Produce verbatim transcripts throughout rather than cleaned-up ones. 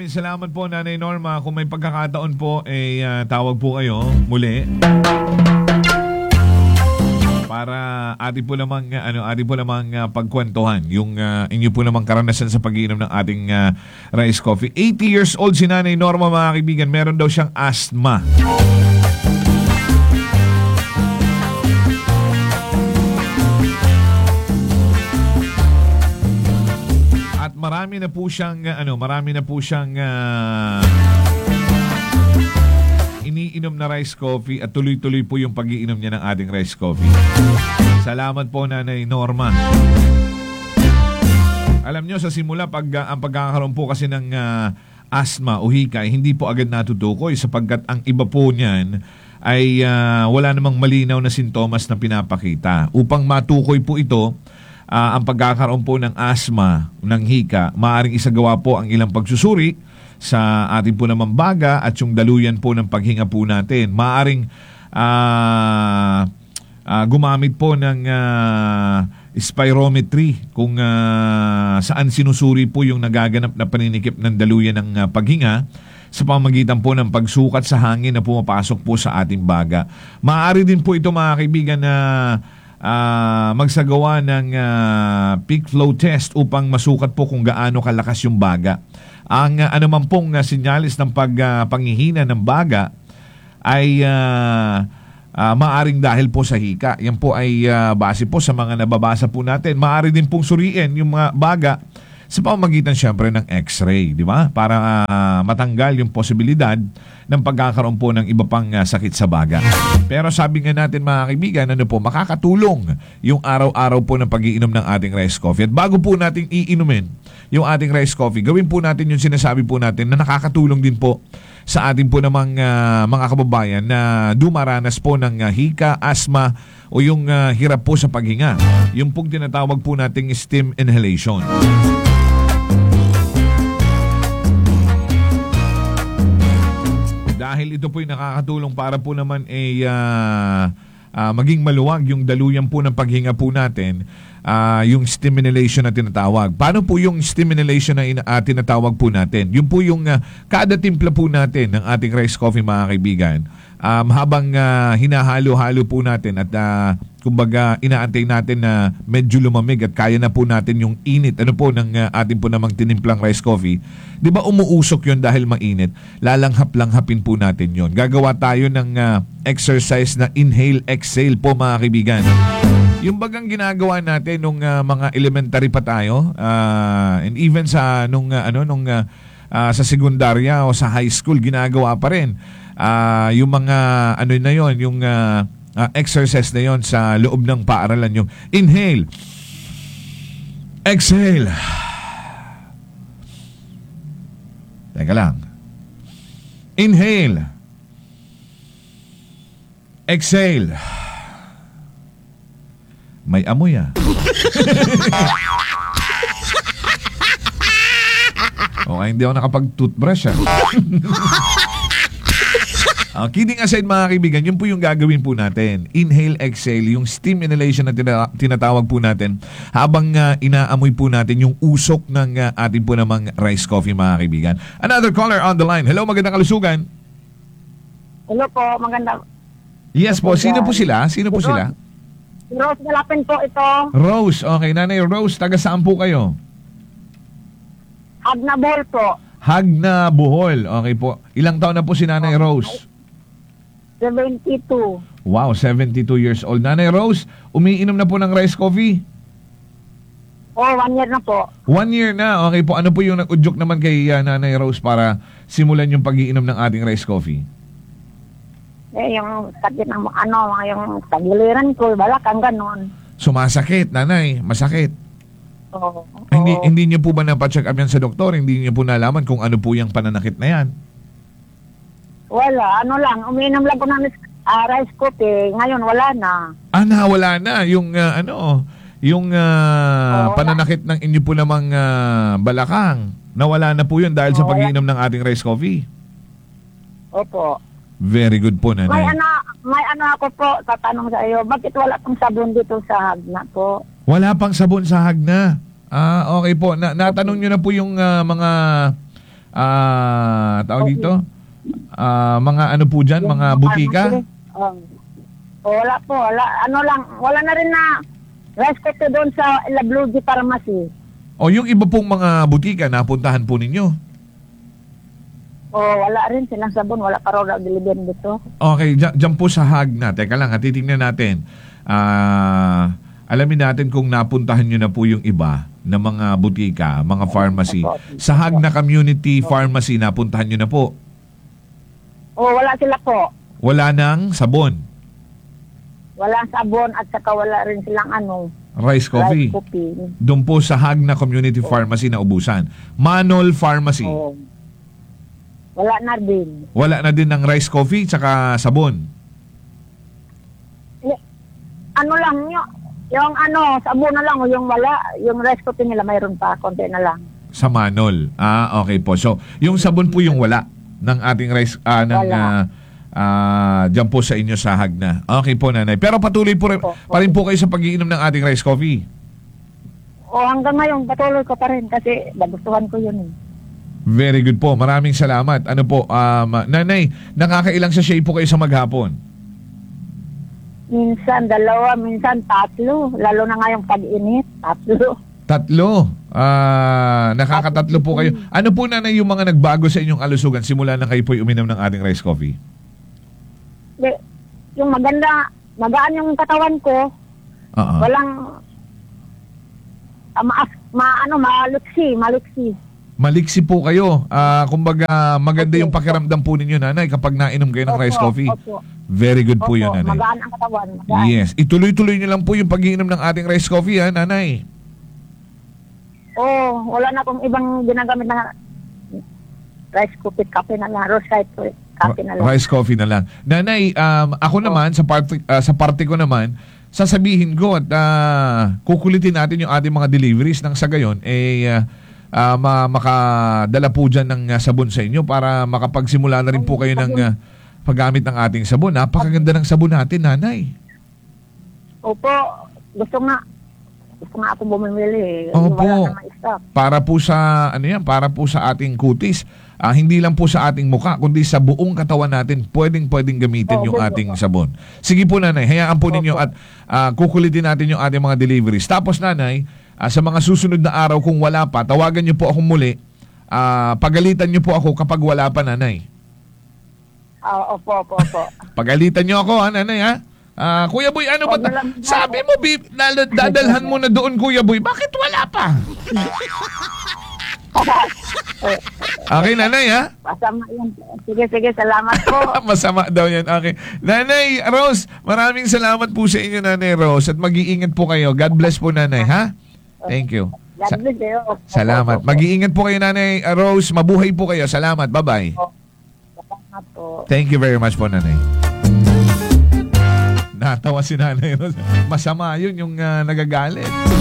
maraming salamat po, Nanay Norma. Kung may pagkakataon po, eh, uh, tawag po kayo muli. Para atin po namang, ano, atin po namang uh, pagkwentuhan yung uh, inyo po namang karanasan sa pag-iinom ng ating uh, rice coffee. eighty years old si Nanay Norma, mga kaibigan. Meron daw siyang asthma. At marami na po siyang, uh, ano, marami na po siyang uh, iniinom na rice coffee at tuloy-tuloy po yung pag-iinom niya ng ating rice coffee. Salamat po, Nanay Norma. Alam nyo, sa simula, pag, uh, ang pagkakaroon po kasi ng uh, asthma o hika, hindi po agad natutukoy sapagkat ang iba po niyan ay uh, wala namang malinaw na sintomas na pinapakita. Upang matukoy po ito, uh, ang pagkakaroon po ng asthma, ng hika, maaaring isagawa po ang ilang pagsusuri sa ating po namang baga at yung daluyan po ng paghinga po natin. Maaring uh, uh, gumamit po ng uh, spirometry kung uh, saan sinusuri po yung nagaganap na paninikip ng daluyan ng uh, paghinga sa pamamagitan po ng pagsukat sa hangin na pumapasok po sa ating baga. Maaari din po ito, mga kaibigan, na uh, magsagawa ng uh, peak flow test upang masukat po kung gaano kalakas yung baga. Ang uh, anuman pong uh, sinyalis ng pag, uh, panghihina ng baga ay uh, uh, maaring dahil po sa hika. Yan po ay uh, base po sa mga nababasa po natin. Maaari din pong suriin yung mga baga sa pamamagitan siyempre ng x-ray, di ba? Para uh, matanggal yung posibilidad ng pagkakaroon po ng iba pang uh, sakit sa baga. Pero sabi nga natin, mga kaibigan, ano po, makakatulong yung araw-araw po ng pag-iinom ng ating rice coffee. At bago po nating iinumin yung ating rice coffee, gawin po natin yung sinasabi po natin na nakakatulong din po sa ating po namang uh, mga kababayan na dumaranas po ng uh, hika, asthma o yung uh, hirap po sa paghinga. Yung pong tinatawag po nating steam inhalation. Dahil ito po ay nakakatulong para po naman ay uh, uh, maging maluwag yung daluyan po ng paghinga po natin, uh, yung steam inhalation na tinatawag. Paano po yung steam inhalation na in, uh, tinatawag po natin? Yung po yung uh, kada timpla po natin ng ating rice coffee, mga kaibigan, um, habang uh, hinahalo-halo po natin at uh, kumbaga inaantay natin na medyo lumamig at kaya na po natin yung init ano po ng uh, ating po namang tinimplang rice coffee. Di ba umuusok yun dahil mainit? Lalanghap-langhapin po natin yun. Gagawa tayo ng uh, exercise na inhale-exhale po, mga kaibigan. Yung bagang ginagawa natin nung uh, mga elementary pa tayo uh, and even sa nung uh, ano nung uh, uh, sa sekundarya o sa high school ginagawa pa rin. Uh, yung mga ano na yon, yung uh, uh, exercise na yon sa loob ng paaralan, yung inhale, exhale. Teka lang. Inhale, exhale. May amoy ah. Okay, hindi ako nakapag-toothbrush ah. Uh, kidding aside, mga kaibigan, yun po yung gagawin po natin. Inhale, exhale, yung steam inhalation na tina- tinatawag po natin habang uh, inaamoy po natin yung usok ng uh, ating po namang rice coffee, mga kaibigan. Another caller on the line. Hello, magandang kalusugan. Hello po, maganda. Yes po, sino po sila? Sino po sila? Rose Galapin po ito. Rose, okay. Nanay Rose, taga saan po kayo? Hagnabol po. Hagna, Bohol. Okay po. Ilang taon na po si Nanay Rose? seventy-two. Wow, seventy-two years old. Nanay Rose, umiinom na po ng rice coffee? Oh, one year na po. One year na. Okay po. Ano po yung nag-udyok naman kay uh, Nanay Rose para simulan yung pag-iinom ng ating rice coffee? Eh, yung sakit ng ano, yung tagiliran ko, balakang ganon. Sumasakit, Nanay. Masakit. Oo. Hindi, Oo. hindi niyo po ba napacheck up yan sa doktor? Hindi niyo po nalaman kung ano po yung pananakit na yan? Wala, ano lang, umiinom lang ko ng uh, rice coffee. Ngayon, wala na. Ah, nawala na. Yung uh, ano, yung uh, Oo, pananakit ng inyo po namang uh, balakang. Nawala na po yun dahil Oo, sa pag-iinom ng ating rice coffee. Opo. Very good po, Nanay. May ano, may ano ako po, tatanong sa iyo, bakit wala pang sabon dito sa Hagna po? Wala pang sabon sa Hagna. Ah, okay po. Na natanong nyo na po yung uh, mga ah, tawag Okay. dito, ah, mga ano po dyan, Yung mga butika? pharmacy, um, wala po, wala. Ano lang, wala na rin na respect doon sa La Blue G Pharmacy. O yung iba pong mga butika, napuntahan po ninyo? O wala rin silang sabon, wala pa raw deliver dito. Okay, dyan, dyan po sa Hag na. Teka lang, ha, titingnan natin. Ah, alamin natin kung napuntahan nyo na po yung iba na mga butika, mga pharmacy. Sa Hag na Community Pharmacy, napuntahan nyo na po. O wala sila po. Wala nang sabon, Wala sabon at saka wala rin silang ano, rice coffee. rice coffee. Doon po sa Hag na Community Pharmacy na ubusan. Manol Pharmacy. O, wala na din. Wala na din ng rice coffee tsaka sabon. Y- Ano lang, yung, yung ano, sabon na lang, o yung wala, yung rice coffee nila mayroon pa, konti na lang. Sa Manol. Ah, okay po. So, yung sabon po yung wala ng ating rice, ah, ng, Wala. ah, ah, dyan po sa inyo sa Hag na. Okay po, nanay. Pero patuloy po rin, Opo, pa rin po kayo sa pag-iinom ng ating rice coffee. O hanggang ngayon, patuloy ko pa rin kasi nagustuhan ko yun eh. Very good po. Maraming salamat. Ano po, um, nanay, nakakailang sachet po kayo sa maghapon? Minsan dalawa, minsan tatlo. Lalo na ngayong pag-init, tatlo. Tatlo. Ah, nakakatatlo po kayo. Ano po, nanay, yung mga nagbago sa inyong alusugan simula na kayo po'y uminom ng ating rice coffee? Di, yung maganda, magaan yung katawan ko, Oo. walang ah, ma, ma, ano, maliksi, maliksi. Maliksi po kayo. Ah, kumbaga, maganda Opo. yung pakiramdam po ninyo, nanay, kapag nainom kayo ng Opo, rice coffee. opo. Very good po Opo, yun, nanay. magaan ang katawan. Magaan. Yes. Ituloy-tuloy nyo lang po yung pag-iinom ng ating rice coffee, ha, nanay. Oo, wala na akong ibang ginagamit na rice coffee, kape na lang, roadside kape na lang. Rice coffee na lang. Nanay, um, ako naman, sa party, ah, sa party ko naman, sasabihin ko at ah, kukulitin natin yung ating mga deliveries nang sa gayon, eh, ah, ah, ma- makadala po dyan ng ah, sabon sa inyo para makapagsimula na rin po kayo ng ah, paggamit ng ating sabon. Napakaganda ng sabon natin, nanay. Opo, gusto nga, gusto nga ako bumimili. eh. Opo. Wala na ma-stock. Para po sa ano yan, para po sa ating kutis. Ah, hindi lang po sa ating muka, kundi sa buong katawan natin, pwedeng-pwedeng gamitin Oo, yung opo. ating sabon. Sige po, nanay, hayaan po ninyo Opo. at ah, kukulitin natin yung ating mga deliveries. Tapos, nanay, ah, sa mga susunod na araw kung wala pa, tawagan niyo po ako muli. Ah, pagalitan niyo po ako kapag wala pa, nanay. Ah, opo, opo, opo. Pagalitan niyo ako, ha, nanay, ha? Ah, Kuya Boy, ano ba? Wag na lang. Sabi mo, bi- dal- dadalhan mo na doon, Kuya Boy. Bakit wala pa? Okay, nanay, ha? Masama yan. Sige, sige, salamat po. Masama daw yan. Okay. Nanay Rose, maraming salamat po sa inyo, Nanay Rose. At mag-iingat po kayo. God bless po, Nanay, ha? Thank you. God Sa- bless you. salamat. Mag-iingat po kayo, Nanay Rose. Mabuhay po kayo. Salamat. Bye-bye. Salamat po. Thank you very much po, Nanay. Natawa si Nanay Rose. Masama yun yung ah, nagagalit.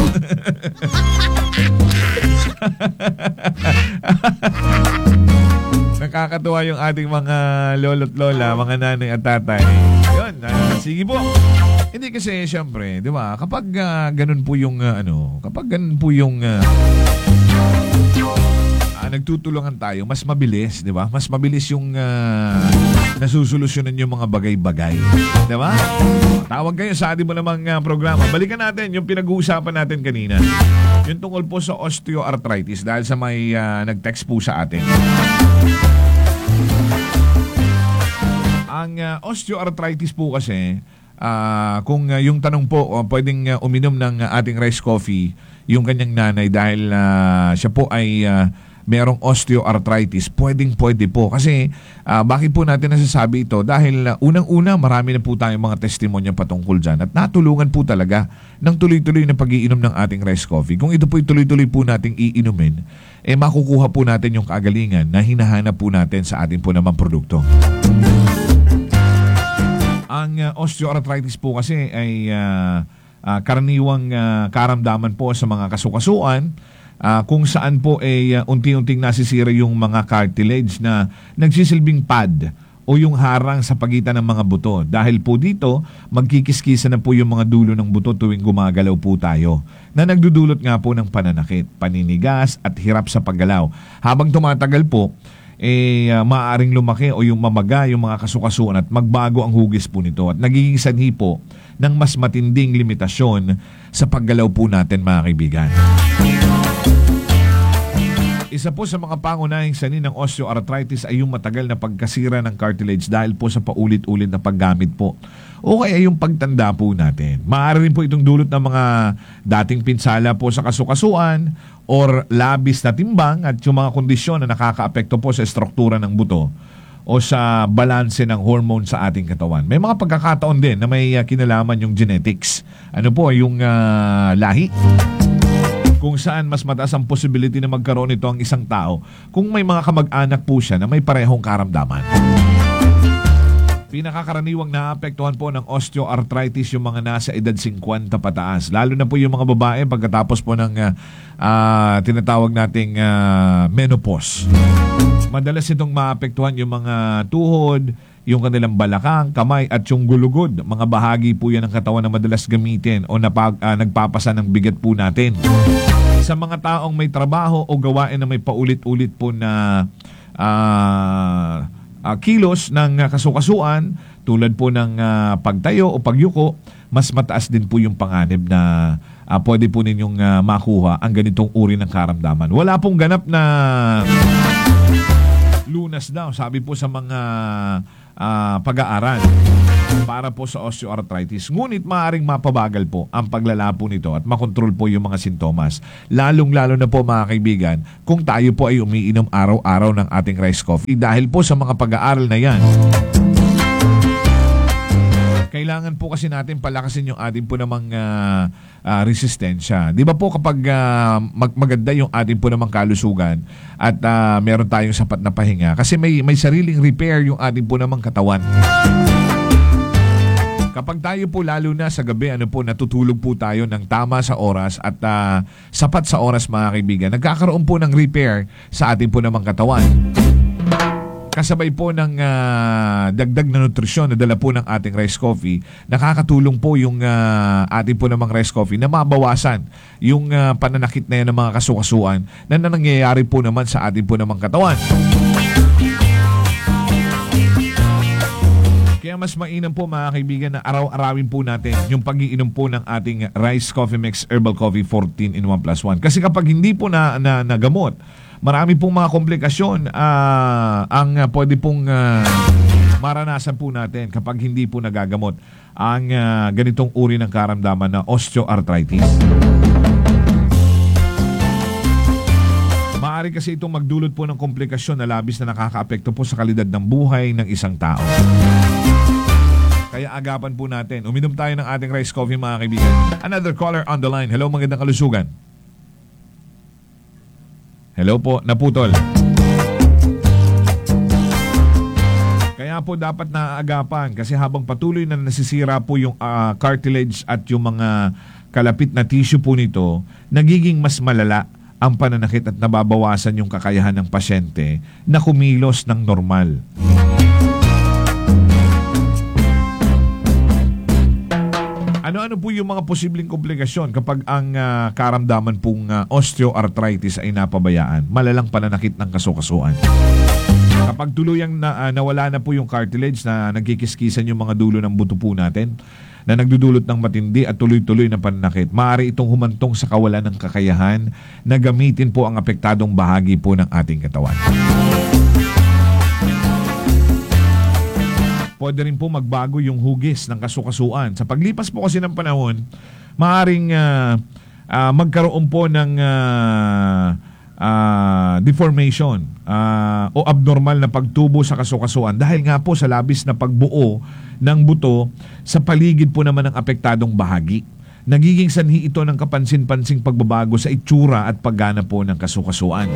Nakakatuwa yung ating mga lolo't lola, mga nanay at tatay. Yun, ah, sige po. Hindi kasi syempre, 'di ba? Kapag ah, ganun po yung ah, ano, kapag ganun po yung ah, ah, nagtutulungan tayo, mas mabilis, 'di ba? Mas mabilis yung ah, nasusolusyonan yung mga bagay-bagay, 'di ba? Tawag kayo sa ating mo namang ah, programa. Balikan natin yung pinag-uusapan natin kanina. Yung tungkol po sa osteoarthritis dahil sa may ah, nag-text po sa atin. Ang uh, osteoarthritis po kasi, uh, kung uh, yung tanong po, uh, pwedeng uh, uminom ng uh, ating rice coffee, yung kanyang nanay dahil uh, siya po ay uh, merong osteoarthritis, pwedeng pwede po. Kasi uh, bakit po natin nasasabi ito? Dahil uh, unang-una, marami na po tayong mga testimonya patungkol dyan at natulungan po talaga ng tuloy-tuloy na pag-iinom ng ating rice coffee. Kung ito po tuloy-tuloy po nating iinumin, eh makukuha po natin yung kagalingan na hinahanap po natin sa ating po namang produkto. Ang uh, osteoarthritis po kasi ay uh, uh, karaniwang uh, karamdaman po sa mga kasukasuan uh, kung saan po ay uh, unti-unting nasisira yung mga cartilage na nagsisilbing pad o yung harang sa pagitan ng mga buto. Dahil po dito, magkikiskisa na po yung mga dulo ng buto tuwing gumagalaw po tayo, na nagdudulot nga po ng pananakit, paninigas at hirap sa paggalaw. Habang tumatagal po, eh uh, maaaring lumaki o yung mamaga yung mga kasukasuan at magbago ang hugis po nito at nagiging sanhi po ng mas matinding limitasyon sa paggalaw po natin, mga kaibigan. Isa po sa mga pangunahing sanhi ng osteoarthritis ay yung matagal na pagkasira ng cartilage dahil po sa paulit-ulit na paggamit po o kaya yung pagtanda po natin. Maaari rin po itong dulot ng mga dating pinsala po sa kasukasuan or labis na timbang at yung mga kondisyon na nakakaapekto po sa struktura ng buto o sa balanse ng hormone sa ating katawan. May mga pagkakataon din na may uh, kinalaman yung genetics. Ano po, yung uh, lahi. Kung saan mas mataas ang possibility na magkaroon ito ang isang tao kung may mga kamag-anak po siya na may parehong karamdaman. Pinakakaraniwang naapektuhan po ng osteoarthritis yung mga nasa edad fifty pataas. Lalo na po yung mga babae pagkatapos po ng uh, uh, tinatawag nating uh, menopause. Madalas itong maapektuhan yung mga tuhod, yung kanilang balakang, kamay at yung gulugod. Mga bahagi po yan ng katawan na madalas gamitin o napag, uh, nagpapasa ng bigat po natin. Sa mga taong may trabaho o gawain na may paulit-ulit po na uh, uh, kilos ng uh, kasukasuan, tulad po ng uh, pagtayo o pagyuko, mas mataas din po yung panganib na uh, pwede po ninyong uh, makuha ang ganitong uri ng karamdaman. Wala pong ganap na lunas daw, sabi po sa mga uh, pag-aaral para po sa osteoarthritis. Ngunit maaaring mapabagal po ang paglala po nito at makontrol po yung mga sintomas. Lalong-lalo na po, mga kaibigan, kung tayo po ay umiinom araw-araw ng ating rice coffee. Dahil po sa mga pag-aaral na yan, kailangan po kasi natin palakasin yung ating po namang uh, uh, resistensya. Di ba po kapag uh, mag- maganda yung ating po namang kalusugan at uh, meron tayong sapat na pahinga, kasi may, may sariling repair yung ating po namang katawan. Kapag tayo po lalo na sa gabi, ano po, natutulog po tayo ng tama sa oras at uh, sapat sa oras, mga kaibigan, nagkakaroon po ng repair sa ating po namang katawan. Kasabay po ng uh, dagdag na nutrisyon na dala po ng ating rice coffee, nakakatulong po yung uh, ating po namang rice coffee na mabawasan yung uh, pananakit na yan ng mga kasukasuan na nangyayari po naman sa ating po namang katawan. Kaya mas mainam po, mga kaibigan, na araw-arawin po natin yung pag-iinom po ng ating Rice Coffee Mix Herbal Coffee fourteen in one plus one. Kasi kapag hindi po na, na, nagamot, marami pong mga komplikasyon uh, ang uh, pwede pong uh, maranasan po natin kapag hindi po nagagamot ang uh, ganitong uri ng karamdaman na osteoarthritis. Maaari kasi itong magdulot po ng komplikasyon na labis na nakakaapekto po sa kalidad ng buhay ng isang tao. Kaya agapan po natin. Uminom tayo ng ating rice coffee, mga kaibigan. Another caller on the line. Hello, magandang kalusugan. Hello po, naputol. Kaya po dapat naaagapan kasi habang patuloy na nasisira po yung uh, cartilage at yung mga kalapit na tissue po nito, nagiging mas malala ang pananakit at nababawasan yung kakayahan ng pasyente na kumilos ng normal. Ano-ano po yung mga posibleng komplikasyon kapag ang uh, karamdaman pong uh, osteoarthritis ay napabayaan? Malalang pananakit ng kasukasuan. Kapag tuluyang na, uh, nawala na po yung cartilage na nagkikiskisan yung mga dulo ng buto po natin, na nagdudulot ng matindi at tuloy-tuloy na pananakit, maaari itong humantong sa kawalan ng kakayahan na gamitin po ang apektadong bahagi po ng ating katawan. Pwede rin po magbago yung hugis ng kasukasuan. Sa paglipas po kasi ng panahon, maaaring uh, uh, magkaroon po ng uh, uh, deformation uh, o abnormal na pagtubo sa kasukasuan dahil nga po sa labis na pagbuo ng buto sa paligid po naman ng apektadong bahagi. Nagiging sanhi ito ng kapansin-pansing pagbabago sa itsura at paggana po ng kasukasuan.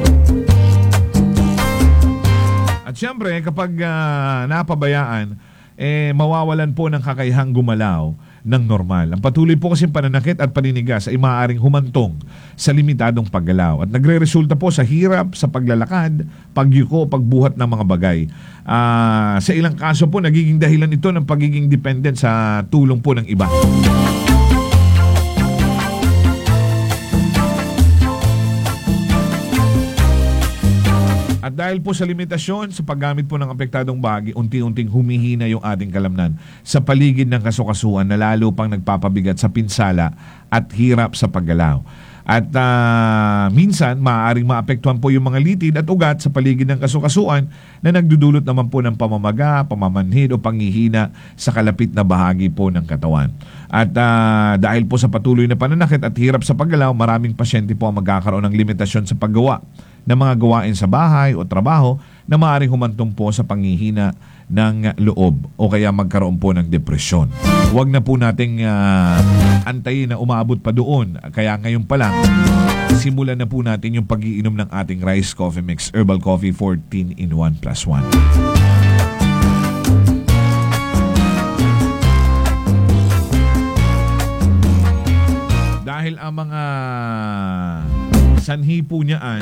At syempre, kapag uh, napabayaan, eh, mawawalan po ng kakayahang gumalaw ng normal. Ang patuloy po kasing pananakit at paninigas ay maaaring humantong sa limitadong paggalaw at nagre-resulta po sa hirap sa paglalakad, pagyuko, pagbuhat ng mga bagay. Uh, sa ilang kaso po, nagiging dahilan ito ng pagiging dependent sa tulong po ng iba. At dahil po sa limitasyon sa paggamit po ng apektadong bahagi, unti-unting humihina yung ating kalamnan sa paligid ng kasukasuan na lalo pang nagpapabigat sa pinsala at hirap sa paggalaw. At uh, minsan, maaaring maapektuhan po yung mga litid at ugat sa paligid ng kasukasuan na nagdudulot naman po ng pamamaga, pamamanhid o panghihina sa kalapit na bahagi po ng katawan. At uh, dahil po sa patuloy na pananakit at hirap sa paggalaw, maraming pasyente po ang magkakaroon ng limitasyon sa paggawa ng mga gawain sa bahay o trabaho na maaaring humantong po sa panghihina ng loob o kaya magkaroon po ng depresyon. Huwag na po nating uh, antayin na umaabot pa doon. Kaya ngayon pa lang, simulan na po natin yung pag-iinom ng ating Rice Coffee Mix Herbal Coffee fourteen in one plus one. Dahil ang mga sanhi po niyaan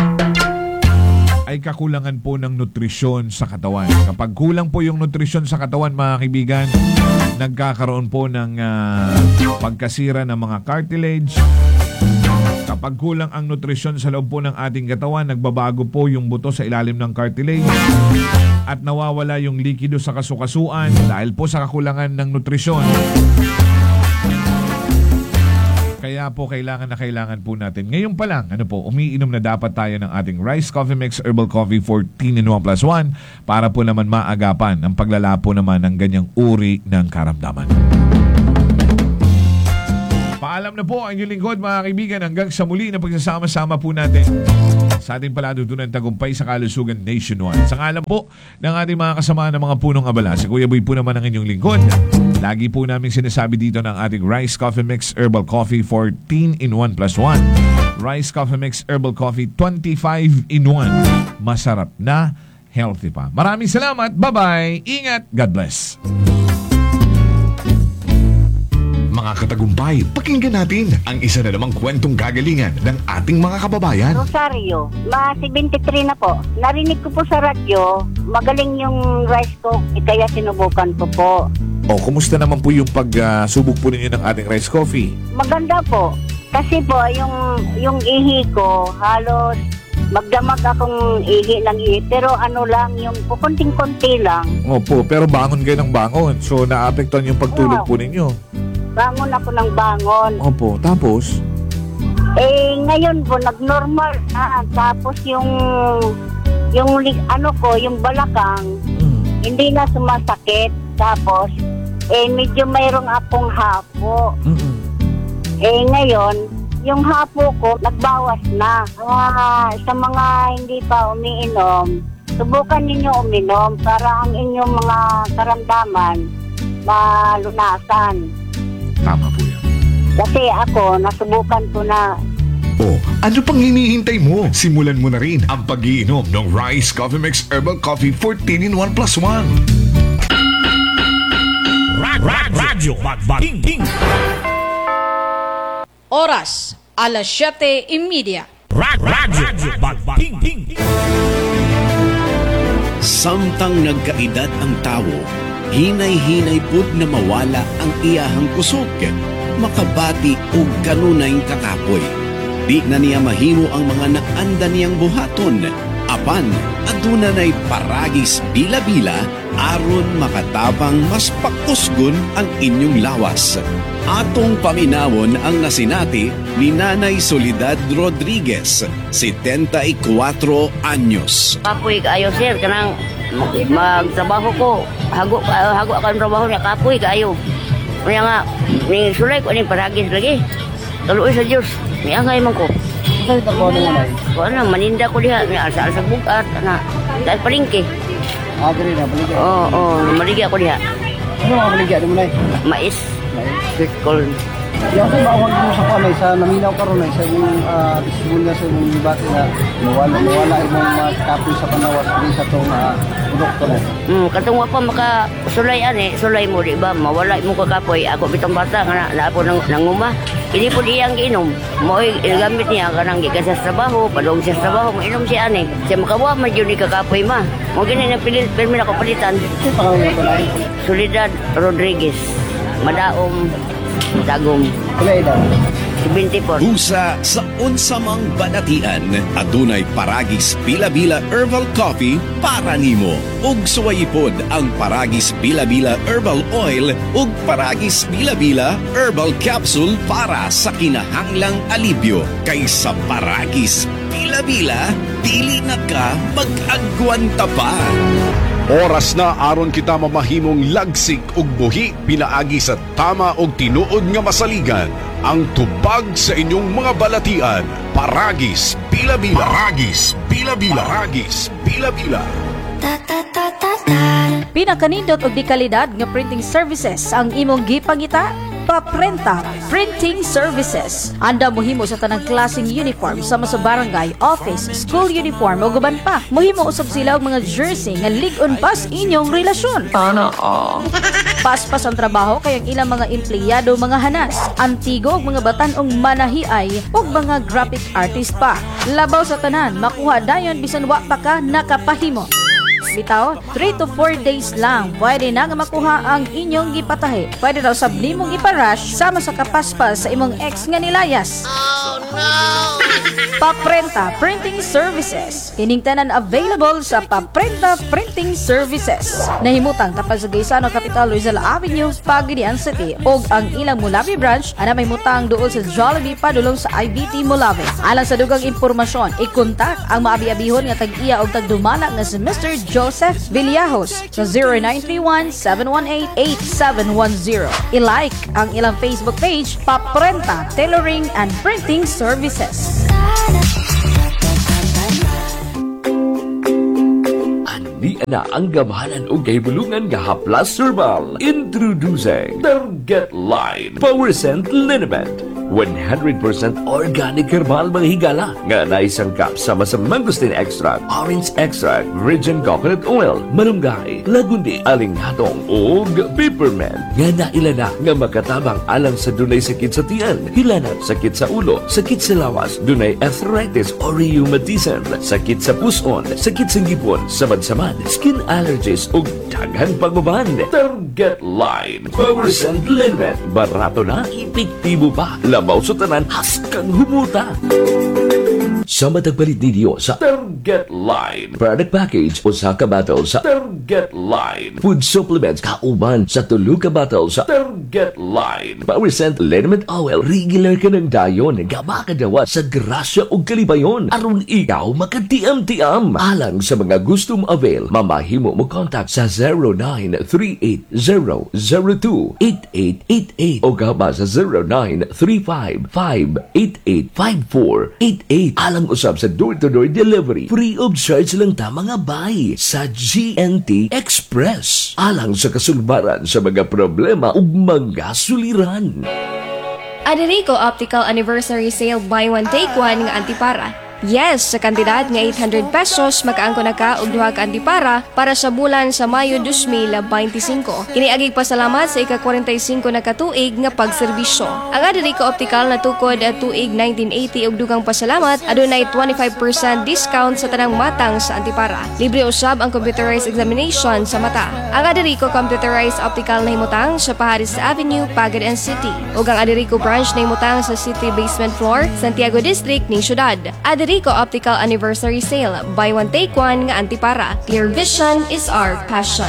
ay kakulangan po ng nutrisyon sa katawan. Kapag kulang po yung nutrisyon sa katawan, mga kaibigan, nagkakaroon po ng uh, pagkasira ng mga cartilage. Kapag kulang ang nutrisyon sa loob po ng ating katawan, nagbabago po yung buto sa ilalim ng cartilage at nawawala yung likido sa kasukasuan dahil po sa kakulangan ng nutrisyon. Kaya po kailangan na kailangan po natin. Ngayon pa lang, ano po, umiinom na dapat tayo ng ating Rice Coffee Mix Herbal Coffee fourteen in one plus one para po naman maagapan ang paglalapo naman ng ganyang uri ng karamdaman. Paalam na po ang inyong lingkod, mga kaibigan, hanggang sa muli na pagsasama-sama po natin sa ating palatuntunan tagumpay sa kalusugan nationwide. Sa ngalan po ng ating mga kasama ng mga punong abala, si Kuya Boy po naman ang inyong lingkod. Lagi po namin sinasabi dito ng ating Rice Coffee Mix Herbal Coffee fourteen in one plus one. Rice Coffee Mix Herbal Coffee twenty-five in one. Masarap na, healthy pa. Maraming salamat. Bye-bye. Ingat. God bless. Mga katagumpay, pakinggan natin ang isa na namang kwentong gagalingan ng ating mga kababayan. Rosario, ma seventy-three na po. Narinig ko po sa radyo, magaling yung rice coffee, kaya sinubukan ko po. O, kumusta naman po yung pagsubok uh, po ninyo ng ating rice coffee? Maganda po. Kasi po, yung, yung ihi ko, halos magdamag akong ihi ng ihi. Pero ano lang, yung kukunting-kunti lang. Opo, pero bangon kayo ng bangon. So, naapektuhan yung pagtulog Wow. po ninyo. Bangon ako ng bangon. Opo, tapos? Eh, ngayon po, nag-normal na. Tapos yung, yung ano ko, yung balakang, Mm. hindi na sumasakit. Tapos, eh, medyo mayroong akong hapo. Mm-mm. Eh, ngayon, yung hapo ko, nagbawas na. Ah, sa mga hindi pa umiinom, subukan ninyo uminom para ang inyong mga karamdaman malunasan. Tama po yan. Kasi ako, nasubukan ko na. O, ano pang hinihintay mo? Simulan mo na rin ang pag-iinom ng Rice Coffee Mix Herbal Coffee fourteen in one plus one. Radyo Magbating. Oras, alas siyete y media. Radyo Magbating. Samtang nagkaedad ang tawo, hinay-hinay pud na mawala ang iyahang kusog, makabati og kanunay kakapoy. Di na niya mahimo ang mga naanda niyang buhaton, apan aduna nay paragis bila-bila aron makatabang mas pakusgon ang inyong lawas. Atong paminawon ang nasinati ni Nanay Soledad Rodriguez, setenta-y-cuatro anyos. Kapoy kaayo sir, kanang magtrabaho ko. Hago hago akan trabaho niya, kapoy kaayo. Kaya nga, ni sulay ko ni paragis lagi. Kaluoy sa Diyos, ni angay man ko. Saan ito po naman? Ko na maninda ko diha, ni alsa-alsa bugat na dahil palingki. Ah, ganun na, baligya. Oo, oh, oh, maligya ko diha. Ano mga baligya mo na? Mais. Mais. Kol Yung sa bawang mo sa kanay, sa naminaw karon ay sa yung uh, testimonya sa yung bati na nawala, nawala imong uh, kapoy sa panawas din sa itong uh, produkto na. Hmm, katong wa pa maka sulay ani, sulay mo di ba? Mawala mo kakapoy. Ako bitong bata nga na, na ako nang nanguma. Hindi po diyang giinom. Mo gamit niya kanang gikan sa trabaho, padong sa trabaho, mainom siya ani. Siya makawa man jud ni kakapoy ma. Mo gini na pilit permi na ko palitan. Ito pa nga pala. Soledad Rodriguez. Madaom Tagum. Kulay daw. twenty-four. Busa sa unsamang banatian, adunay Paragis Bila-Bila Herbal Coffee para nimo. Ug suwayipod ang Paragis Bila-Bila Herbal Oil ug Paragis Bila-Bila Herbal Capsule para sa kinahanglang alibyo. Kaysa Paragis Bila-Bila, dili na ka mag-agwanta pa. Oras na aron kita mamahimong lagsik ug buhi pinaagi sa tama ug tinuod nga masaligan. Ang tubag sa inyong mga balatian, Paragis Bila-Bila. Paragis Bila-Bila. Paragis Bila-Bila. Pinakanindot og di kalidad nga printing services ang imong gipangita. Paprenta Printing Services. Anda mohimo sa tanang klaseng uniform sama sa barangay, office, school uniform o guban pa. Mohimo usab sila og mga jersey nga lig-on pas inyong relasyon. Sana oh. Paspas ang trabaho kay ang ilang mga empleyado mga hanas, antigo og mga batanong manahiay ug mga graphic artist pa. Labaw sa tanan, makuha dayon bisan wa pa ka nakapahimo. Bitaw, three to four days lang pwede na nga makuha ang inyong gipatahi. Pwede daw sab nimong iparush sama sa kapaspas sa imong ex nga nilayas. Oh no! Paprenta Printing Services. Kining tanan available sa Paprenta Printing Services. Nahimutang tapad sa Gaisano Capital Rizal Avenue, Pagadian City ug ang ilang Mulawi branch ana may mutang duol sa Jollibee padulong sa I B T Mulawi. Alang sa dugang impormasyon, i-kontak ang maabi-abihon nga tag-iya og tagdumala nga si Mister Joseph Villajos sa zero nine three one, seven one eight, eight seven one zero. I-like ang ilang Facebook page, Paprenta Tailoring and Printing Services. Di na ang gamahalan o gahibulungan nga Haplas Herbal. Introducing Target Line Power Scent Liniment. one hundred percent organic herbal mga higala nga naisangkap sama sa mangosteen extract, orange extract, virgin coconut oil, malunggay, lagundi, alinghatong ug peppermint nga nailana nga makatabang alang sa dunay sakit sa tiyan, hilanat, sakit sa ulo, sakit sa lawas, dunay arthritis or rheumatism, sakit sa puson, sakit sa ngipon, samad-samad, skin allergies ug daghan panguban. Target Line Power Scent Liniment. Barato na, epektibo pa. Labaw sa tanan, haskang humuta. Sa matagpalit ninyo sa Target Line product package o sa kabatal sa Target Line food supplements kauban sa tulo ka batal sa Target Line Power Scent Liniment Oil. Regular ka ng dayon nga makadawa sa grasya o kalibayon aron ikaw makatiam-tiam. Alang sa mga gustong avail, mamahimo mo contact sa zero nine three eight zero zero two eight eight eight eight o gaba sa zero nine three five five eight eight five four eight eight. Alang usab sa door-to-door delivery, free of charge lang ta mga bay sa G N T Express. Alang sa kasulbaran sa mga problema ug mga suliran. Aderico Optical Anniversary Sale Buy One Take One nga antipara. Yes, sa kantidad nga eight hundred pesos, makaangko na ka og duha ka antipara para sa bulan sa Mayo two thousand twenty-five. Kiniagig pasalamat sa ika-forty-five na katuig nga pagserbisyo. Ang Aderico Optical natukod at tuig nineteen eighty og dugang pasalamat, adunay twenty-five percent discount sa tanang matang sa antipara. Libre usab ang computerized examination sa mata. Ang Aderico Computerized Optical nahimutang sa Paharis Avenue, Pagadian City. Ug ang Aderico branch nahimutang sa City Basement Floor, Santiago District ning syudad. Aderico Optical Anniversary Sale. Buy one take one nga antipara. Clear vision is our passion.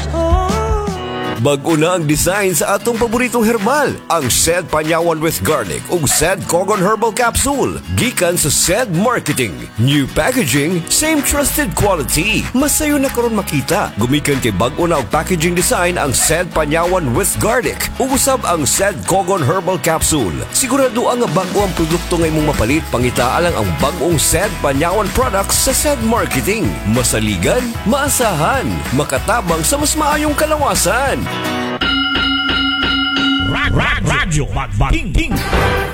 Bag-o na ang design sa atong paboritong herbal, ang S E D Panyawan with Garlic ug S E D Cogon Herbal Capsule. Gikan sa S E D Marketing. New packaging, same trusted quality. Masayo na karon makita. Gumikan kay bag-o na og packaging design ang S E D Panyawan with Garlic ug usab ang S E D Cogon Herbal Capsule. Sigurado ang nga bag-o ang produkto nga imong mapalit, pangita alang ang bag-ong S E D Panyawan products sa S E D Marketing. Masaligan, maasahan, makatabang sa mas maayong kalawasan. Radyo Magbating.